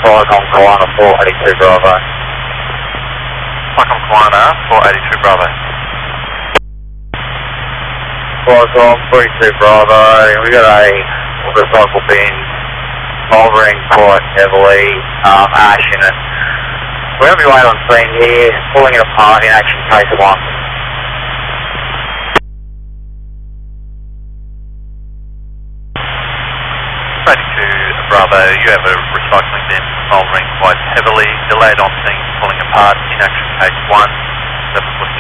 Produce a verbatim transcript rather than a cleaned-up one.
Flycom Kalana four eighty-two Bravo. Flycom Kalana four eighty-two Bravo. Flycom three two Bravo, we got a recycle bin smoldering quite heavily, um, ash in it. We're going to be waiting on scene here, pulling it apart in action case one. eighty-two Bravo, you have a recycling bin smouldering quite heavily, delayed on scene, pulling apart in action case one, seven foot